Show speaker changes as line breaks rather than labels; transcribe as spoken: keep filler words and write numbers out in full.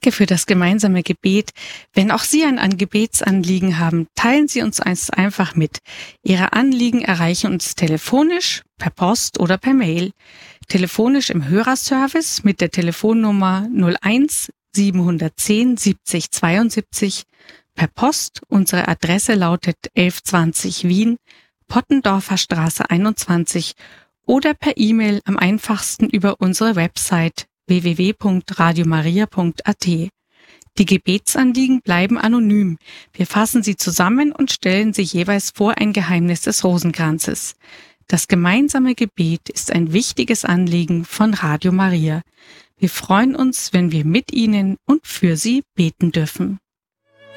Danke für das gemeinsame Gebet. Wenn auch Sie ein Gebetsanliegen haben, teilen Sie uns eins einfach mit. Ihre Anliegen erreichen uns telefonisch, per Post oder per Mail. Telefonisch im Hörerservice mit der Telefonnummer null eins siebenhundertzehn siebzig zweiundsiebzig. Per Post, unsere Adresse lautet elf zwanzig Wien, Pottendorfer Straße einundzwanzig, oder per E-Mail am einfachsten über unsere Website w w w punkt radio maria punkt a t. Die Gebetsanliegen bleiben anonym. Wir fassen sie zusammen und stellen sie jeweils vor ein Geheimnis des Rosenkranzes. Das gemeinsame Gebet ist ein wichtiges Anliegen von Radio Maria. Wir freuen uns, wenn wir mit Ihnen und für Sie beten dürfen.